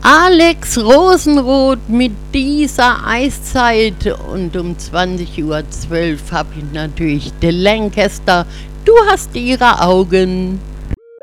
Alex Rosenroth mit dieser Eiszeit und um 20:12 Uhr habe ich natürlich The Lancaster. Du hast ihre Augen.